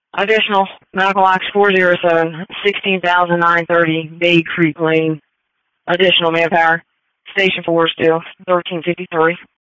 Additional, Medical Ops 407, 16,930 Bay Creek Lane. Additional manpower. Station 4 still, 1353.